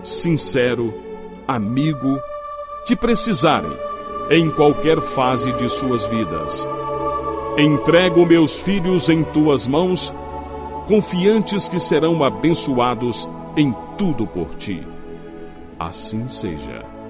sincero, amigo, que precisarem em qualquer fase de suas vidas. Entrego meus filhos em tuas mãos, confiantes que serão abençoados em tudo por ti. Assim seja.